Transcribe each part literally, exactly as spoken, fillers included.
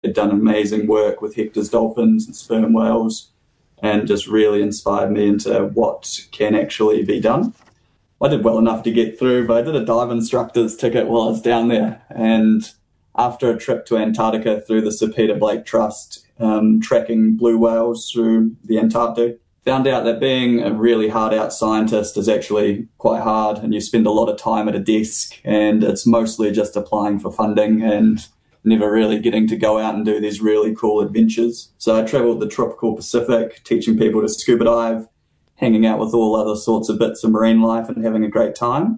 had done amazing work with Hector's dolphins and sperm whales, and just really inspired me into what can actually be done. I did well enough to get through, but I did a dive instructor's ticket while I was down there. And after a trip to Antarctica through the Sir Peter Blake Trust, um, tracking blue whales through the Antarctic, found out that being a really hard-out scientist is actually quite hard, and you spend a lot of time at a desk, and it's mostly just applying for funding and never really getting to go out and do these really cool adventures. So I traveled the tropical Pacific, teaching people to scuba dive, hanging out with all other sorts of bits of marine life and having a great time.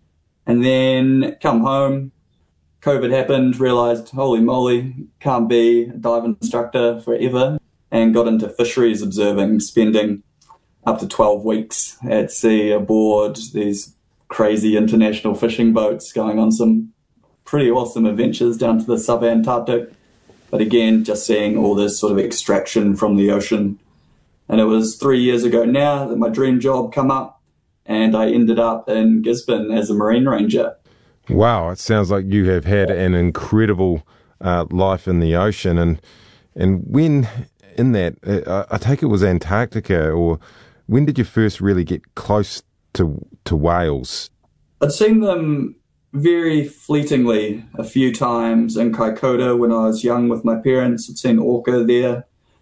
And then come home, COVID happened, realised, holy moly, can't be a dive instructor forever, and got into fisheries observing, spending up to twelve weeks at sea aboard these crazy international fishing boats, going on some pretty awesome adventures down to the sub-Antarctic. But again, just seeing all this sort of extraction from the ocean. And it was three years ago now that my dream job come up, and I ended up in Gisborne as a marine ranger. Wow, it sounds like you have had an incredible uh, life in the ocean. And and when in that, uh, I take it was Antarctica, or when did you first really get close to to whales? I'd seen them very fleetingly a few times in Kaikoura when I was young with my parents. I'd seen orca there.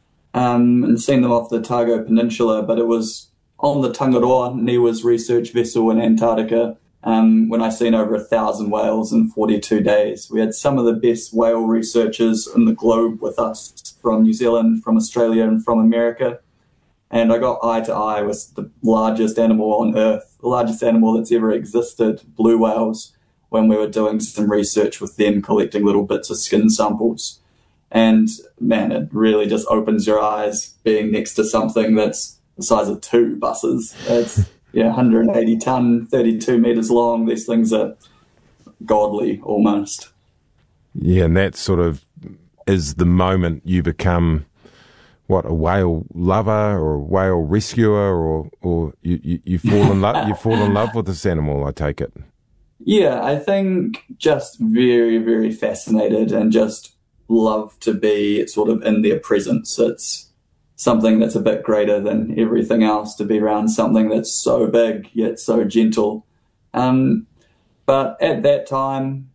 Um, and seen them off the Otago Peninsula, but it was on the Tangaroa, NIWA's research vessel in Antarctica, um, when I seen over a thousand whales in forty-two days. We had some of the best whale researchers in the globe with us from New Zealand, from Australia, and from America. And I got eye to eye with the largest animal on Earth, the largest animal that's ever existed, blue whales, when we were doing some research with them, collecting little bits of skin samples. And man, it really just opens your eyes being next to something that's the size of two buses. It's yeah, one hundred eighty ton, thirty-two meters long. These things are godly almost. Yeah, and that sort of is the moment you become, what, a whale lover or a whale rescuer, or or you, you, you fall in love you fall in love with this animal, I take it. Yeah, I think just very, very fascinated and just love to be sort of in their presence. It's something that's a bit greater than everything else, to be around something that's so big yet so gentle. Um, but at that time,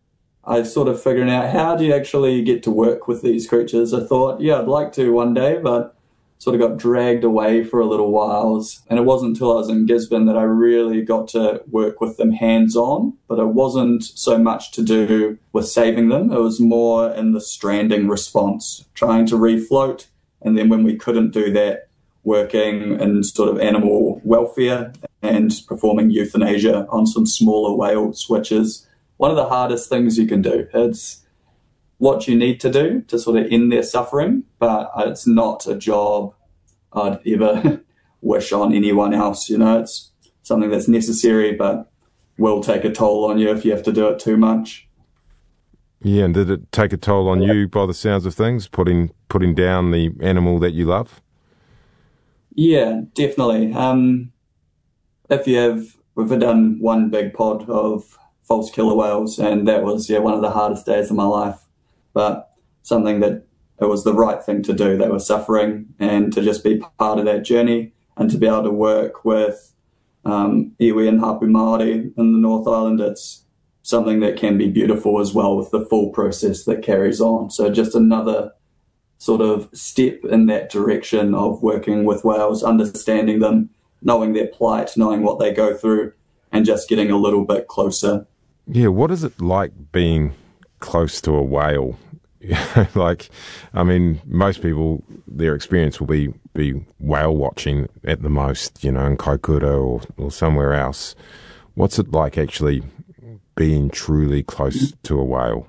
I was sort of figuring out, how do you actually get to work with these creatures? I thought, yeah, I'd like to one day, but sort of got dragged away for a little while. And it wasn't until I was in Gisborne that I really got to work with them hands-on, but it wasn't so much to do with saving them. It was more in the stranding response, trying to refloat. And then when we couldn't do that, working in sort of animal welfare and performing euthanasia on some smaller whales, which is one of the hardest things you can do. It's what you need to do to sort of end their suffering, but it's not a job I'd ever wish on anyone else. You know, it's something that's necessary, but will take a toll on you if you have to do it too much. Yeah, and did it take a toll on you by the sounds of things, putting putting down the animal that you love? Yeah, definitely. Um, if you have, we've done one big pod of false killer whales, and that was, yeah, one of the hardest days of my life. But something that it was the right thing to do. They were suffering, and to just be part of that journey and to be able to work with um, iwi and hapu Māori in the North Island, it's something that can be beautiful as well, with the full process that carries on. So just another sort of step in that direction of working with whales, understanding them, knowing their plight, knowing what they go through, and just getting a little bit closer. Yeah, what is it like being close to a whale? Like, I mean, most people, their experience will be, be whale watching at the most, you know, in Kaikoura or, or somewhere else. What's it like actually being truly close to a whale?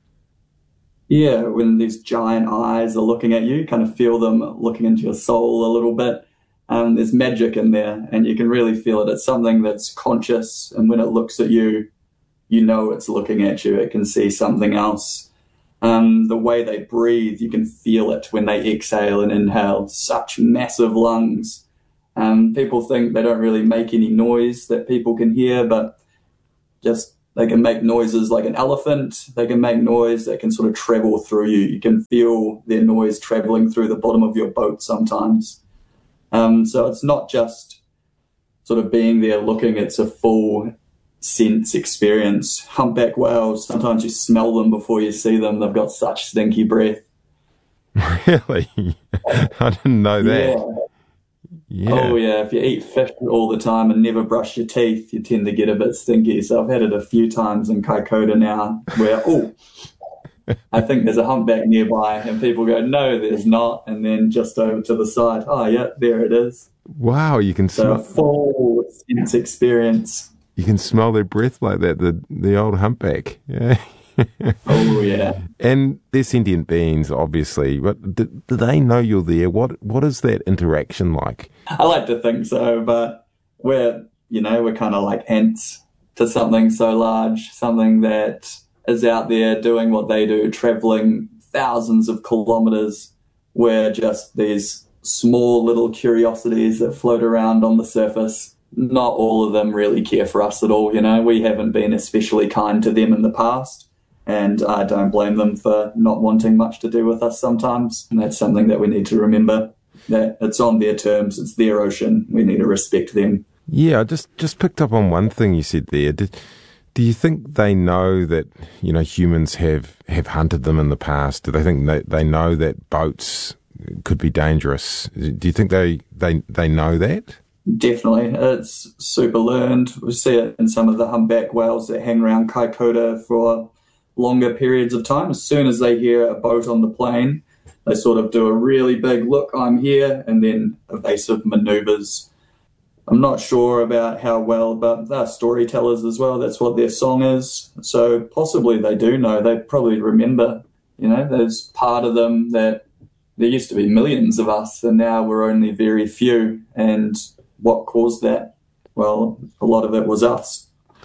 Yeah, when these giant eyes are looking at you, you kind of feel them looking into your soul a little bit. Um, there's magic in there, and you can really feel it. It's something that's conscious, and when it looks at you, you know it's looking at you. It can see something else. Um, the way they breathe, you can feel it when they exhale and inhale. Such massive lungs. Um, people think they don't really make any noise that people can hear, but just They can make noises like an elephant. They can make noise that can sort of travel through you. You can feel their noise traveling through the bottom of your boat sometimes. Um, so it's not just sort of being there looking, it's a full sense experience. Humpback whales, sometimes you smell them before you see them. They've got such stinky breath. Really? I didn't know that. Yeah. Yeah. Oh, yeah. If you eat fish all the time and never brush your teeth, you tend to get a bit stinky. So I've had it a few times in Kaikoura now where, oh, I think there's a humpback nearby. And people go, no, there's not. And then just over to the side, oh, yeah, there it is. Wow, you can So smell a full sense experience. you can smell their breath like that, the the old humpback. Yeah. Oh, yeah. And they're sentient beings, obviously, but do, do they know you're there? What What is that interaction like? I like to think so, but we're, you know, we're kind of like ants to something so large, something that is out there doing what they do, traveling thousands of kilometers. We're just these small little curiosities that float around on the surface. Not all of them really care for us at all, you know. We haven't been especially kind to them in the past. And I don't blame them for not wanting much to do with us sometimes. And that's something that we need to remember, that it's on their terms, it's their ocean. We need to respect them. Yeah, I just, just picked up on one thing you said there. Did, do you think they know that, you know, humans have, have hunted them in the past? Do they think they, they know that boats could be dangerous? Do you think they, they, they know that? Definitely. It's super learned. We see it in some of the humpback whales that hang around Kaikoura for longer periods of time. As soon as they hear a boat on the plane, they sort of do a really big look, I'm here, and then evasive maneuvers. I'm not sure about how well, but they're storytellers as well. That's what their song is. So possibly they do know. They probably remember, you know, there's part of them that there used to be millions of us and now we're only very few. And what caused that? Well, a lot of it was us.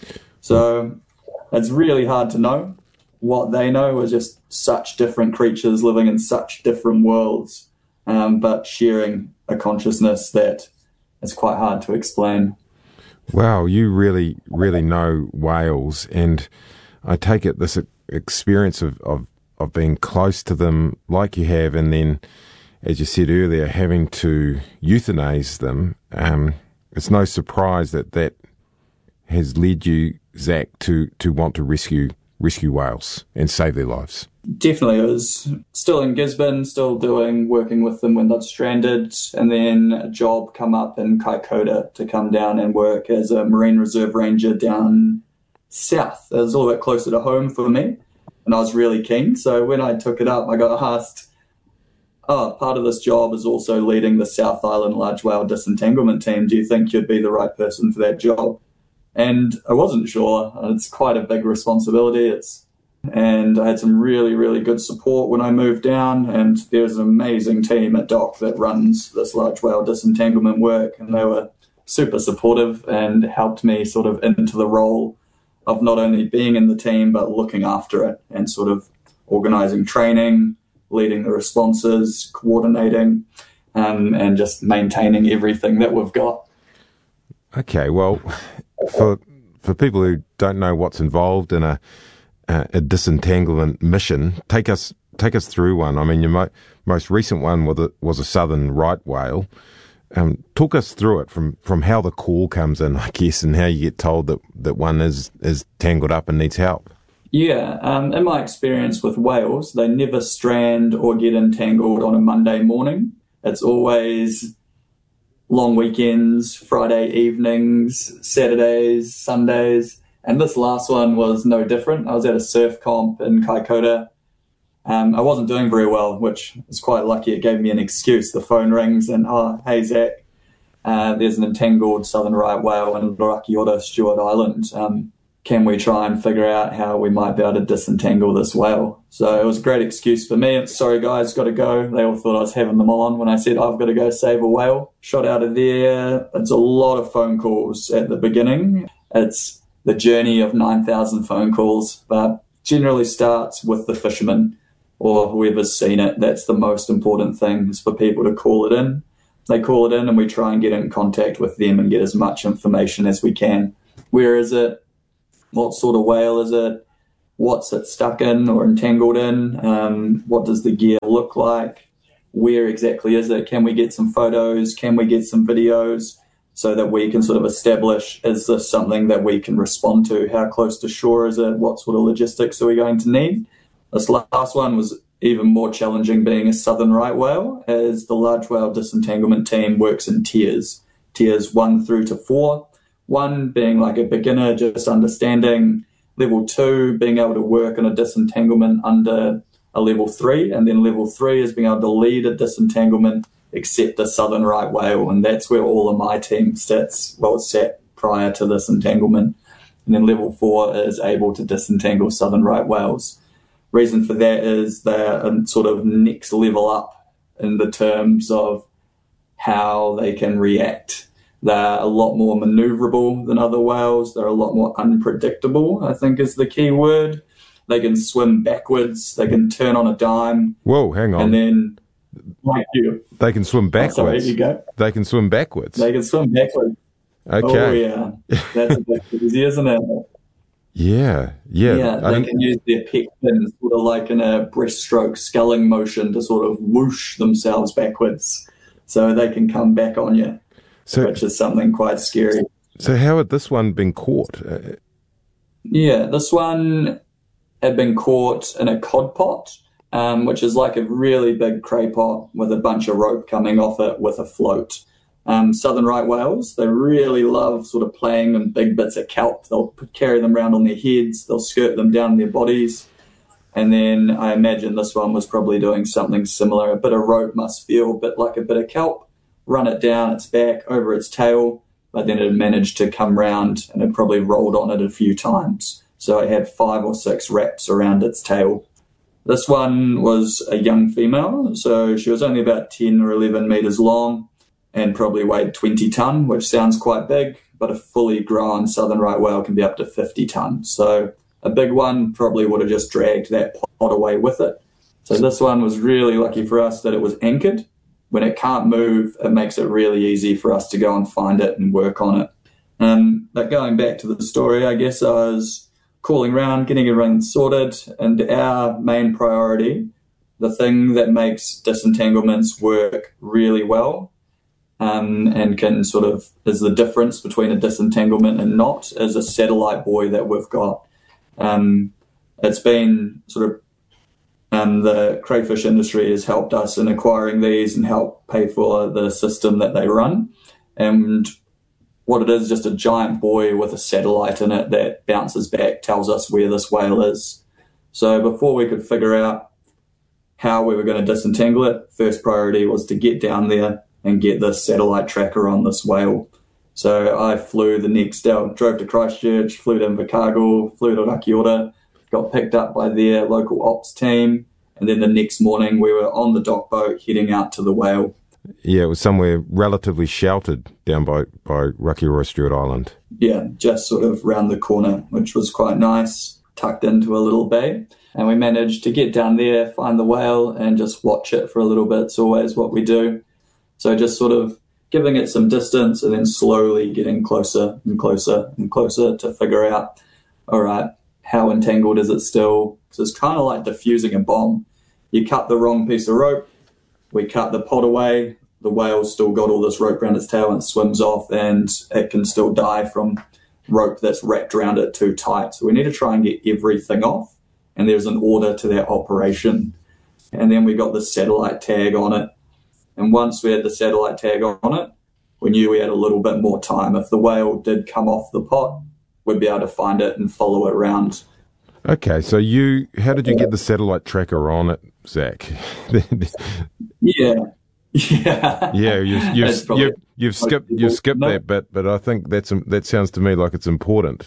So it's really hard to know. What they know are just such different creatures living in such different worlds, um, but sharing a consciousness that is quite hard to explain. Wow, you really, really know whales, and I take it this experience of, of, of being close to them like you have, and then, as you said earlier, having to euthanize them, um, it's no surprise that that has led you, Zach, to, to want to rescue rescue whales and save their lives. Definitely. I was still in Gisborne, still doing, working with them when they're stranded, and then a job come up in Kaikoura to come down and work as a Marine Reserve Ranger down south. It was a little bit closer to home for me, and I was really keen. So when I took it up, I got asked, oh, part of this job is also leading the South Island large whale disentanglement team. Do you think you'd be the right person for that job? And I wasn't sure. It's quite a big responsibility. It's, and I had some really, really good support when I moved down. And there's an amazing team at D O C that runs this large whale disentanglement work. And they were super supportive and helped me sort of into the role of not only being in the team, but looking after it and sort of organizing training, leading the responses, coordinating, um, and just maintaining everything that we've got. Okay, well, for for people who don't know what's involved in a a, a disentanglement mission, take us take us through one. I mean, your mo- most recent one was a, was a southern right whale. Um, talk us through it from, from how the call comes in, I guess, and how you get told that, that one is is tangled up and needs help. Yeah, um, in my experience with whales, they never strand or get entangled on a Monday morning. It's always long weekends, Friday evenings, Saturdays, Sundays. And this last one was no different. I was at a surf comp in Kaikoura. Um, I wasn't doing very well, which is quite lucky. It gave me an excuse. The phone rings and, oh, hey, Zach, uh, there's an entangled southern right whale in Rakiota, Stewart Island. Um, can we try and figure out how we might be able to disentangle this whale? So it was a great excuse for me. Sorry, guys, got to go. They all thought I was having them on when I said I've got to go save a whale. Shot out of there. It's a lot of phone calls at the beginning. It's the journey of nine thousand phone calls, but generally starts with the fisherman or whoever's seen it. That's the most important thing, is for people to call it in. They call it in and we try and get in contact with them and get as much information as we can. Where is it? What sort of whale is it? What's it stuck in or entangled in? Um, what does the gear look like? Where exactly is it? Can we get some photos? Can we get some videos so that we can sort of establish, is this something that we can respond to? How close to shore is it? What sort of logistics are we going to need? This last one was even more challenging, being a southern right whale, as the large whale disentanglement team works in tiers, tiers one through to four. One being like a beginner, just understanding. Level two, being able to work on a disentanglement under a level three. And then level three is being able to lead a disentanglement except a southern right whale. And that's where all of my team sits, well, sat prior to this entanglement. And then level four is able to disentangle southern right whales. Reason for that is they're a sort of next level up in the terms of how they can react. They're a lot more maneuverable than other whales. They're a lot more unpredictable, I think is the key word. They can swim backwards. They can turn on a dime. Whoa, hang on. And then, like you. They can swim backwards. Oh, sorry, you go. They can swim backwards. They can swim backwards. Okay. Oh, yeah. That's a bit easy, isn't it? Yeah, yeah. Yeah, they can use their pec fins sort of like in a breaststroke sculling motion to sort of whoosh themselves backwards so they can come back on you, so, which is something quite scary. So how had this one been caught? Yeah, this one had been caught in a cod pot, um, which is like a really big cray pot with a bunch of rope coming off it with a float. Um, southern right whales, they really love sort of playing in big bits of kelp. They'll carry them around on their heads, they'll skirt them down their bodies, and then I imagine this one was probably doing something similar. A bit of rope must feel a bit like a bit of kelp, run it down its back, over its tail, but then it had managed to come round and it probably rolled on it a few times. So it had five or six wraps around its tail. This one was a young female, so she was only about ten or eleven metres long, and probably weighed twenty tonne, which sounds quite big, but a fully grown southern right whale can be up to fifty tonne. So a big one probably would have just dragged that pot away with it. So this one was really lucky for us that it was anchored. When it can't move, it makes it really easy for us to go and find it and work on it. Um, but going back to the story, I guess I was calling around, getting everything sorted, and our main priority, the thing that makes disentanglements work really well, Um, and can sort of is the difference between a disentanglement and not, is a satellite buoy that we've got. Um, it's been sort of um, the crayfish industry has helped us in acquiring these and help pay for the system that they run. And what it is, just a giant buoy with a satellite in it that bounces back, tells us where this whale is. So before we could figure out how we were going to disentangle it, first priority was to get down there and get this satellite tracker on this whale. So I flew the next day, drove to Christchurch, flew to Invercargill, flew to Rakiota, got picked up by their local ops team, and then the next morning we were on the dock boat heading out to the whale. Yeah, it was somewhere relatively sheltered down by, by Rakiura Stewart Island. Yeah, just sort of round the corner, which was quite nice, tucked into a little bay. And we managed to get down there, find the whale, and just watch it for a little bit. It's always what we do. So just sort of giving it some distance and then slowly getting closer and closer and closer to figure out, all right, how entangled is it still? So it's kind of like diffusing a bomb. You cut the wrong piece of rope, we cut the pot away, the whale's still got all this rope around its tail and it swims off, and it can still die from rope that's wrapped around it too tight. So we need to try and get everything off, and there's an order to that operation. And then we got the satellite tag on it. And once we had the satellite tag on it, we knew we had a little bit more time. If the whale did come off the pot, we'd be able to find it and follow it around. Okay, so you, how did you get the satellite tracker on it, Zach? yeah, yeah, yeah. You've you've, probably, you've, you've skipped you've skipped no. that bit, but I think that's that sounds to me like it's important.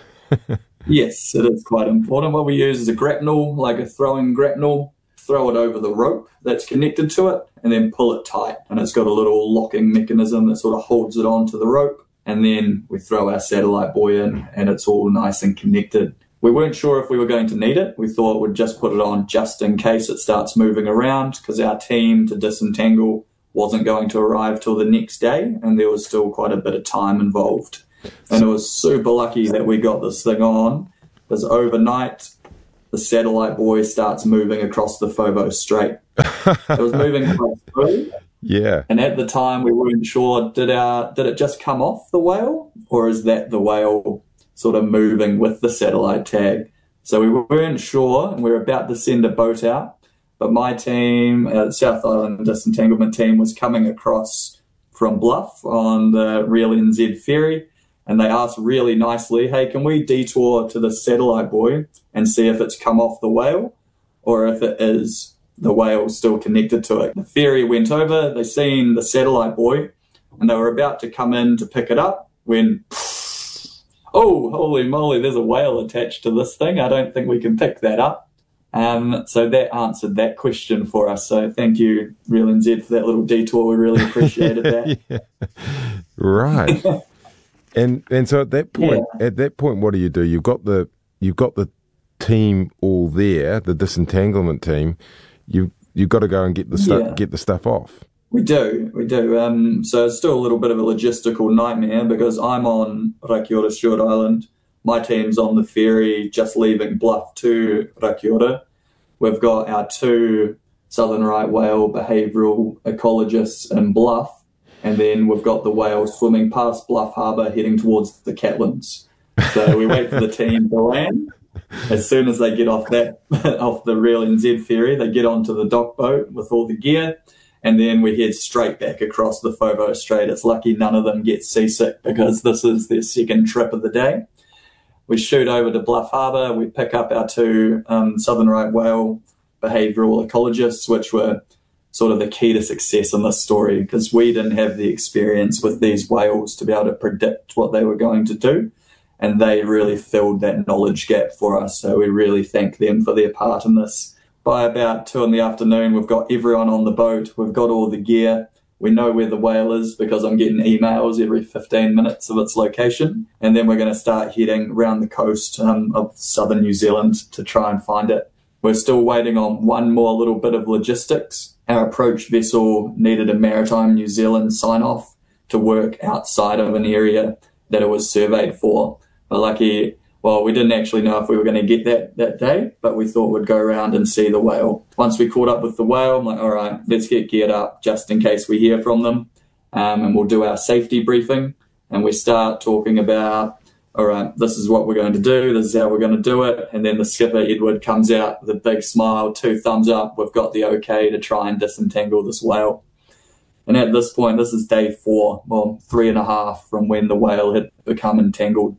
Yes, it is quite important. What we use is a grapnel, like a throwing grapnel. Throw it over the rope that's connected to it, and then pull it tight. And it's got a little locking mechanism that sort of holds it onto the rope. And then we throw our satellite buoy in, and it's all nice and connected. We weren't sure if we were going to need it. We thought we'd just put it on just in case it starts moving around, because our team to disentangle wasn't going to arrive till the next day, and there was still quite a bit of time involved. And it was super lucky that we got this thing on, because overnight the satellite buoy starts moving across the Phobos Strait. It was moving quite slowly. Yeah. And at the time we weren't sure, did our did it just come off the whale, or is that the whale sort of moving with the satellite tag? So we weren't sure, and we were about to send a boat out. But my team, uh, South Island Disentanglement team, was coming across from Bluff on the Real N Z ferry, and they asked really nicely, hey, can we detour to the satellite buoy and see if it's come off the whale, or if it is the whale still connected to it? The ferry went over, they seen the satellite buoy, and they were about to come in to pick it up when, oh, holy moly, there's a whale attached to this thing. I don't think we can pick that up. Um, so that answered that question for us. So thank you, Real N Z, for that little detour. We really appreciated that. Yeah. Right. and and so at that point, Yeah. at that point, what do you do? You've got the you've got the team all there, the disentanglement team. You you've got to go and get the stuff Yeah. get the stuff off. We do, we do. Um, so it's still a little bit of a logistical nightmare, because I'm on Rakiota Stewart Island. My team's on the ferry just leaving Bluff to Rakiota. We've got our two southern right whale behavioural ecologists in Bluff, and then we've got the whales swimming past Bluff Harbour heading towards the Catlins. So we wait for the team to land. As soon as they get off that off the Real N Z ferry, they get onto the dock boat with all the gear, and then we head straight back across the Phobos Strait. It's lucky none of them get seasick, because this is their second trip of the day. We shoot over to Bluff Harbour, we pick up our two um, southern right whale behavioural ecologists, which were sort of the key to success in this story, because we didn't have the experience with these whales to be able to predict what they were going to do, and they really filled that knowledge gap for us. So we really thank them for their part in this. By about two in the afternoon, we've got everyone on the boat, we've got all the gear. We know where the whale is, because I'm getting emails every fifteen minutes of its location. And then we're going to start heading around the coast um, of southern New Zealand to try and find it. We're still waiting on one more little bit of logistics. Our approach vessel needed a Maritime New Zealand sign-off to work outside of an area that it was surveyed for. But lucky, well, we didn't actually know if we were going to get that that day, but we thought we'd go around and see the whale. Once we caught up with the whale, I'm like, all right, let's get geared up just in case we hear from them. Um, and we'll do our safety briefing. And we start talking about, all right, this is what we're going to do. This is how we're going to do it. And then the skipper, Edward, comes out with a big smile, two thumbs up. We've got the okay to try and disentangle this whale. And at this point, this is day four, well, three and a half from when the whale had become entangled.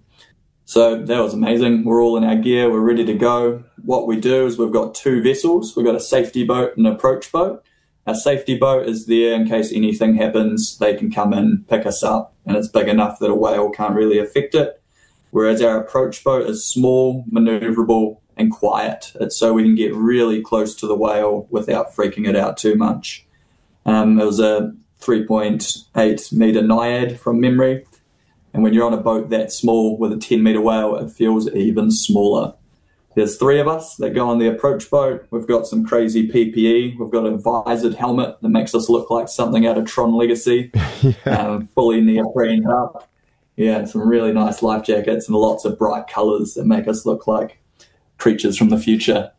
So that was amazing. We're all in our gear. We're ready to go. What we do is we've got two vessels. We've got a safety boat and an approach boat. Our safety boat is there in case anything happens. They can come in, pick us up, and it's big enough that a whale can't really affect it. Whereas our approach boat is small, maneuverable, and quiet. It's so we can get really close to the whale without freaking it out too much. Um, it was a three point eight metre Naiad from memory. And when you're on a boat that small with a ten metre whale, it feels even smaller. There's three of us that go on the approach boat. We've got some crazy P P E. We've got a visored helmet that makes us look like something out of Tron Legacy, yeah. um, fully neoprene up. Yeah, some really nice life jackets and lots of bright colours that make us look like creatures from the future.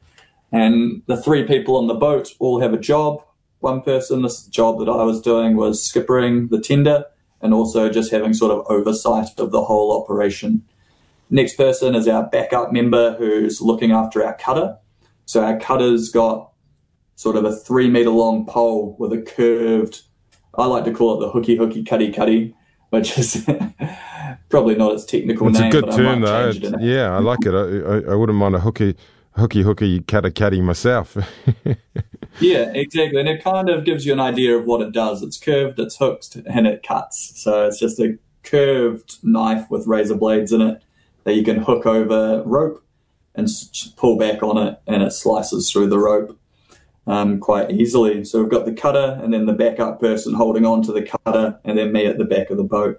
And the three people on the boat all have a job. One person, this job that I was doing, was skippering the tender, and also just having sort of oversight of the whole operation. Next person is our backup member who's looking after our cutter. So our cutter's got sort of a three metre long pole with a curved, I like to call it the hooky hooky cutty cutty, which is probably not its technical it's name. It's a good but term I might though. it Yeah, I like it. I, I, I wouldn't mind a hooky hooky hooky cutty cutty myself. Yeah, exactly. And it kind of gives you an idea of what it does. It's curved, it's hooked, and it cuts. So it's just a curved knife with razor blades in it that you can hook over rope and pull back on it, and it slices through the rope um, quite easily. So we've got the cutter and then the backup person holding on to the cutter, and then me at the back of the boat.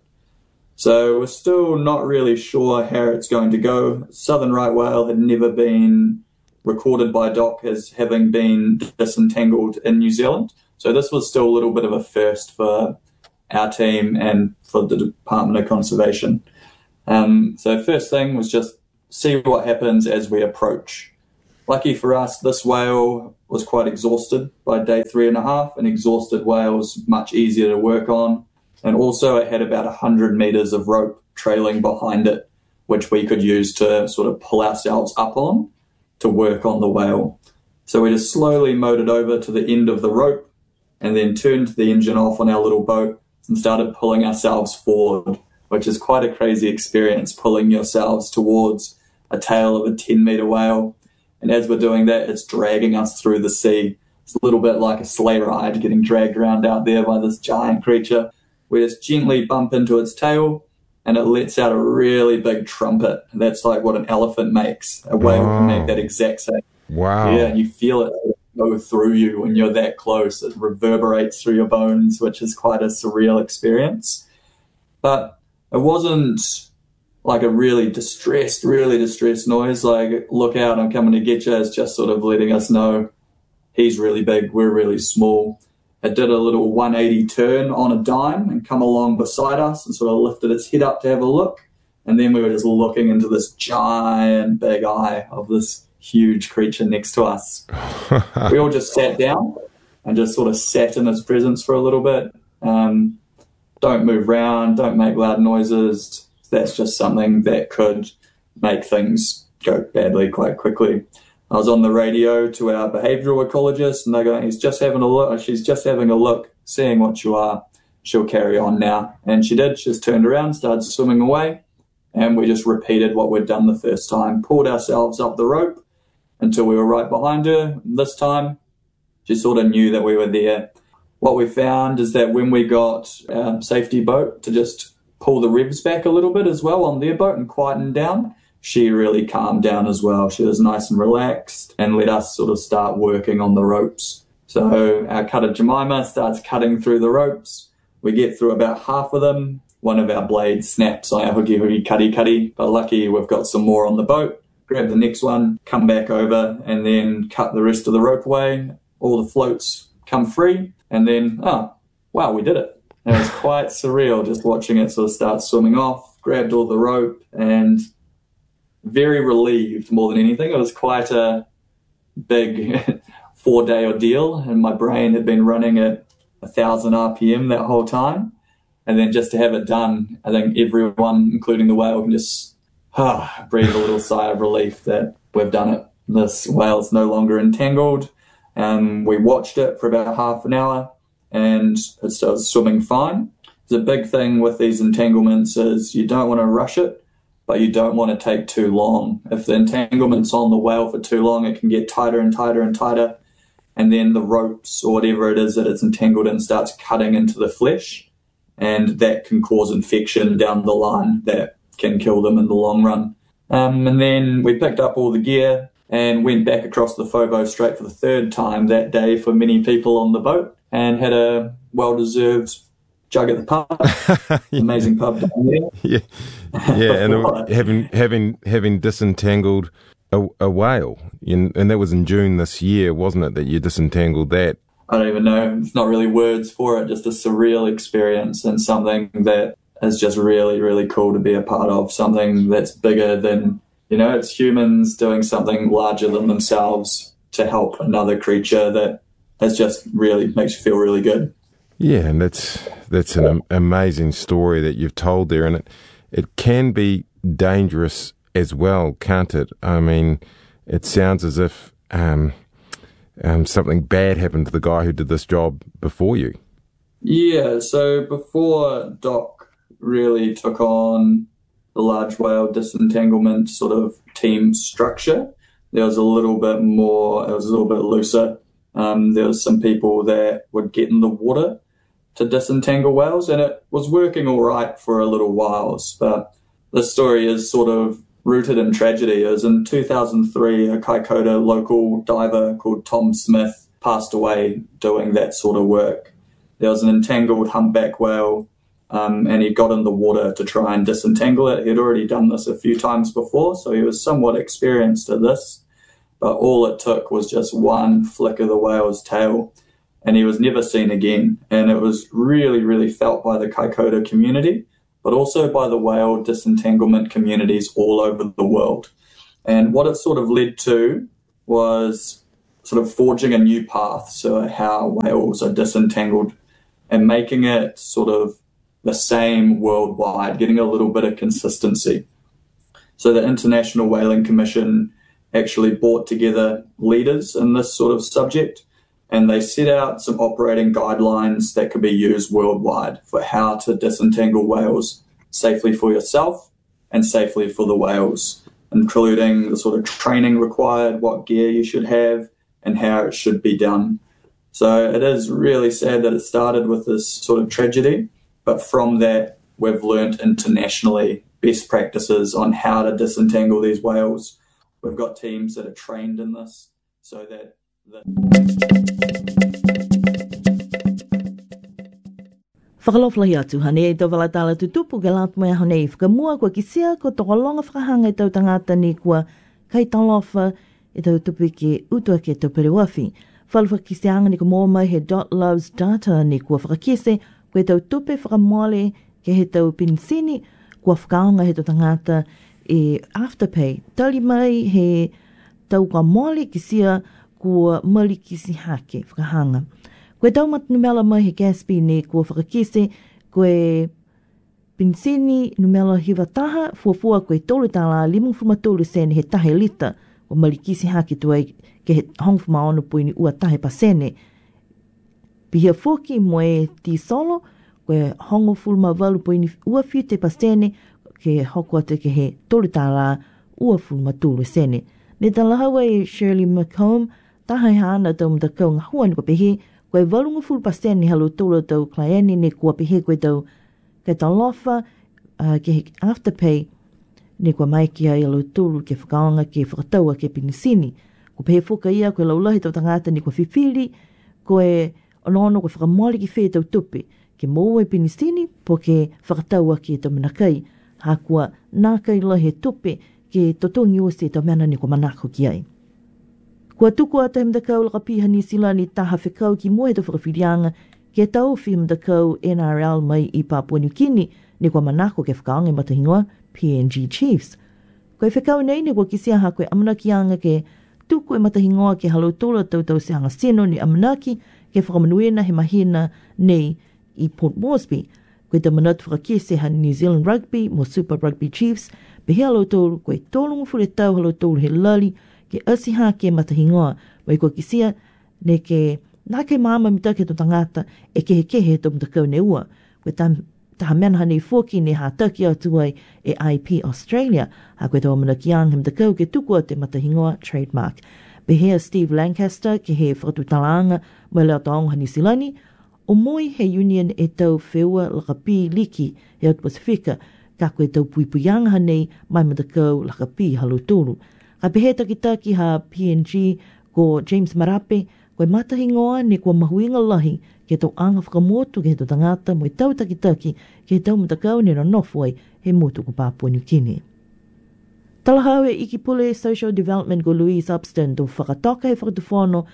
So we're still not really sure how it's going to go. Southern right whale had never been recorded by Doc as having been disentangled in New Zealand. So this was still a little bit of a first for our team and for the Department of Conservation. Um, so first thing was just see what happens as we approach. Lucky for us, this whale was quite exhausted by day three and a half. An exhausted whale is much easier to work on. And also it had about one hundred meters of rope trailing behind it, which we could use to sort of pull ourselves up on to work on the whale. So we just slowly motored over to the end of the rope and then turned the engine off on our little boat and started pulling ourselves forward, which is quite a crazy experience, pulling yourselves towards a tail of a ten meter whale. And as we're doing that, it's dragging us through the sea. It's a little bit like a sleigh ride getting dragged around out there by this giant creature. We just gently bump into its tail and it lets out a really big trumpet. That's like what an elephant makes. A whale oh. can make that exact same. Wow. Yeah, and you feel it go through you when you're that close. It reverberates through your bones, which is quite a surreal experience. But it wasn't like a really distressed, really distressed noise, like, look out, I'm coming to get you. It's just sort of letting us know he's really big, we're really small. It did a little one eighty turn on a dime and come along beside us and sort of lifted its head up to have a look. And then we were just looking into this giant big eye of this huge creature next to us. We all just sat down and just sort of sat in its presence for a little bit. Um, don't move around, don't make loud noises. That's just something that could make things go badly quite quickly. I was on the radio to our behavioural ecologist, and they're going, he's just having a look, she's just having a look, seeing what you are. She'll carry on now. And she did. She just turned around, started swimming away, and we just repeated what we'd done the first time, pulled ourselves up the rope until we were right behind her. This time, she sort of knew that we were there. What we found is that when we got our safety boat to just pull the revs back a little bit as well on their boat and quieten down, she really calmed down as well. She was nice and relaxed and let us sort of start working on the ropes. So our cutter Jemima starts cutting through the ropes. We get through about half of them. One of our blades snaps on our hooky hooky cutty cutty, but lucky we've got some more on the boat. Grab the next one, come back over, and then cut the rest of the rope away. All the floats come free, and then, oh, wow, we did it. And it was quite surreal just watching it sort of start swimming off, grabbed all the rope, and very relieved more than anything. It was quite a big four-day ordeal, and my brain had been running at one thousand R P M that whole time. And then just to have it done, I think everyone, including the whale, can just ah, breathe a little sigh of relief that we've done it. This whale's no longer entangled. And we watched it for about half an hour, and it started swimming fine. The big thing with these entanglements is you don't want to rush it, but you don't want to take too long. If the entanglement's on the whale for too long, it can get tighter and tighter and tighter, and then the ropes or whatever it is that it's entangled in starts cutting into the flesh, and that can cause infection down the line that can kill them in the long run. Um, and then we picked up all the gear and went back across the Fobo Strait for the third time that day for many people on the boat, and had a well-deserved jug at the pub. Amazing pub down there. Yeah, yeah, and having having having disentangled a, a whale, and, and that was in June this year, wasn't it? That you disentangled that. I don't even know. It's not really words for it. Just a surreal experience and something that is just really, really cool to be a part of. Something that's bigger than, you know, it's humans doing something larger than themselves to help another creature that has just really makes you feel really good. Yeah, and that's that's an amazing story that you've told there, and it it can be dangerous as well, can't it? I mean, it sounds as if um, um, something bad happened to the guy who did this job before you. Yeah, so before Doc really took on the large whale disentanglement sort of team structure, there was a little bit more, it was a little bit looser. Um, there was some people that would get in the water to disentangle whales, and it was working all right for a little while. But this story is sort of rooted in tragedy. It was in two thousand three, a Kaikoura local diver called Tom Smith passed away doing that sort of work. There was an entangled humpback whale, um, and he got in the water to try and disentangle it. He'd already done this a few times before, so he was somewhat experienced at this. But all it took was just one flick of the whale's tail, and he was never seen again. And it was really, really felt by the Kaikoura community but also by the whale disentanglement communities all over the world. And what it sort of led to was sort of forging a new path, so how whales are disentangled, and making it sort of the same worldwide, getting a little bit of consistency. So the International Whaling Commission actually brought together leaders in this sort of subject, and they set out some operating guidelines that could be used worldwide for how to disentangle whales safely for yourself and safely for the whales, including the sort of training required, what gear you should have, and how it should be done. So it is really sad that it started with this sort of tragedy, but from that we've learnt internationally best practices on how to disentangle these whales. We've got teams that are trained in this so that the Whakaloflahi atu, hane e tau walatala tutupu ke latu mea hane i whakamua kua kisia ko tokolonga whakahanga e tau tangata ni kua kai talofa e tau tupu ke utua ke tau perewafi. Whalawha kisianga ni ka mō mai he dot loves data ni kua whakakese ko e tau tupe whakamole ke he tau pinsini kua whakaonga he tau tangata e Afterpay. Tali mai he tau ka mole kisia kua mali kisi hake whakahanga. Koe tau matunumela mai he Gatsby ne kua whakakese, koe pinsini numela hiwataha, fuafua koe tolu tala limu fumatolu sene he tahe lita, o malikisi haki tuai ke he hongfuma ono puini ua tahe pasene. Pihia fuki moe ti solo, koe hongo fulma walu puini ua fiute pasene, ke hokua te ke he tolu tala ua fumatolu sene. Ne talahawa e Shirley McComb, taha hana tau mtakau ngahua ni ko pehe, koe walunga fulu pasene halo tolo tau klaieni ne kua pehe koe tau kai tau lofa uh, ke he Afterpay ne kua mai ki ai halo tolo ke whakaonga ke whakataua ke pinisini. Ko pehe whuka ia koe laulahi tau tangata ne kua whiwhiri koe onono koe whakamoli ki whee tau tupe ke mōe pinisini po ke whakataua ke tau manakai. Ha kua nākai lahi tupe ke totongi o se tau meana ne kua manako ki ai. Kua tuku ata he mdakau laka piha ni sila ni taha whekau ki mua he tau whakawhirianga ke tau whi mdakau N R L mai i Papua New Guinea ni kua manako ke whakaonga i matahingoa P N G Chiefs. Koe whekau nei ni kua kisia ha koe amanaki ke tuku e matahingoa ke halo tola tau tau se hanga seno ni amanaki ke whakamanuena he mahina nei i Port Moresby. Koe ta manatu whakakese ha New Zealand Rugby mo Super Rugby Chiefs pe he halo tolu koe tolungu fure tau halo tolu he lali ke asiha ke matahingoa, wai kua kisia ne ke nā kei māma mita ke to tangata e ke he kehe to mtakau ne ua. Koe taha mena hane fuki ne hā taki atuai e I P Australia, ha koe tau mana kiang he mtakau ke tukua te matahingoa trademark. Behea Steve Lancaster ke he whakatutalaanga mai leo taonga New Zealandi, o moi he union e tau wheua lakapi liki he au Pasifika, ka koe tau puipuyanga hanei mai mtakau lakapi halo tolu. Ka pehe taki ha P N G ko James Marape, koe matahingoa ne kua mahuinga lahi ke tau anga whakamotu ke he tau tangata mo i tau taki ke he tau mtakau ne no nofuai he motu ko Papua New Guinea. Talahawe iki pule Social Development ko Louise Upston tau whakatoka he whakatufono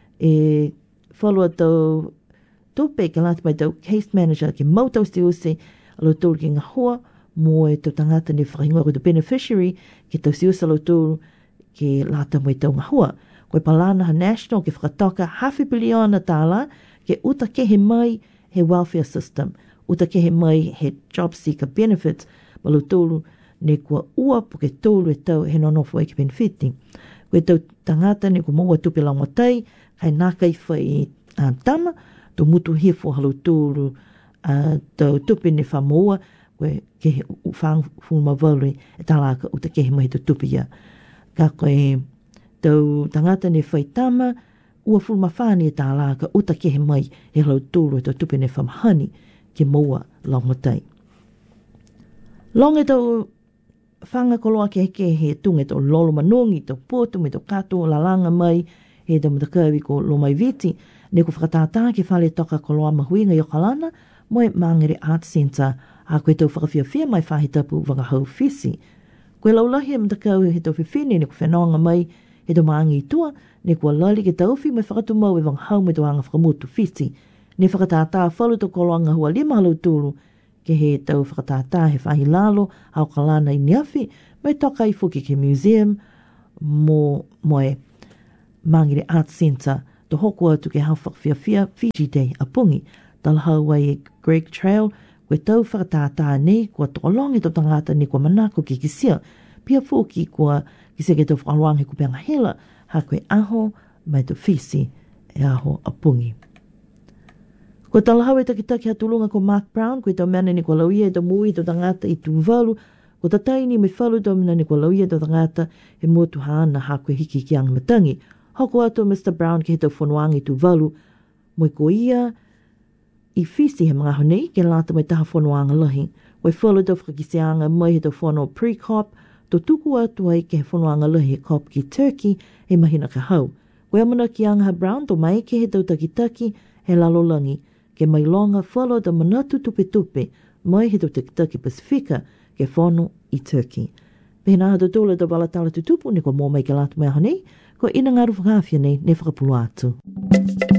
e whalua tau tupe ke lati mai tau case manager ke mautau siuse alo tolu ke ngahua mo e tau tangata ne whakahingoa ko the beneficiary ke tau siuse alo tolu ke lata mo i tau ngahua. Koe palana ha national ke whakatoka hafi biliona tāla ke uta ke he mai he welfare system, uta ke he mai he job seeker benefits, malu tolu ne kua ua po ke tolu e tau he nonofo e ke benefiti. Koe tau tangata ne kua maua tupi lau matai, kai nākai whai uh, tama, to mutu hifo halu tolu uh, tau tupi ne whamoa, koe ke he whang fuma vauri e tālaka uta ke he mai tau tupi ia. Ka koe tau tangata ne whaitama, ua fulmawhani e tā lāka uta ke he mai he lau tūru e tau tupi ne whamahani ke moa laumatai. Long e tau whanga koloa ke heke he tunga tau lolo manongi, tau pōtu me tau kato lalanga mai he tau matakawi ko lomai viti, ne ko whakatātā ke whale toka koloa mahuinga i Okalana, moe Mangere Art Centre, a koe tau whakawhiawhia mai whahitapu wangahau fisi. Koe laulahi e mtakau he tau whiwhine ne ko whenonga mai he tau maangi i tua, ne kua lali ke tauwhi mai whakatumau e wang hau me tau anga whakamutu fisi. Ne whakatātā whalu tau koloanga hua lima halau tūru ke he tau whakatātā he whahi lalo au kalana i niawhi, mai toka i fuki ke museum mo moe Mangere Art Centre, to hoko atu ke hau whakawhiawhia Fiji Day a pungi, tala haua e Greg Trail, koe tau whakatātā nei, kua tokolongi tau tangata ni kua manako ki kisia, pia fōki kua kisia ke tau whakaluang he kupenga hela, ha koe aho mai tu fisi e aho a pungi. Ko tala hau e takitaki hatulunga ko Mark Brown, koe tau mena ni kua lauia e tau mui tau tangata i Tuvalu, ko tataini me whalu tau mena ni kua lauia tau tangata e mua tuhana ha koe hiki ki ang matangi. Hoko atu Mister Brown ke he tau whanuangi Tuvalu, moi ko ia i fisi he mga honei ke lata mai taha whanuanga lahi. Wai whalu tau whakisianga mai he tau whanau pre-cop, to tuku atu ai ke he whanuanga lahi he cop ki Turkey he mahina ka hau. Wai amana ki anga Brown to mai ke he tau takitaki he lalolangi ke mai longa whalu tau manatu tupe tupe mai he tau takitaki Pasifika ke whanu i Turkey. Pehina hatu tūla tau balatala tutupu ni ko mō mai ke lata mai honei, ko ina ngaru whakawhia nei ne whakapulu atu.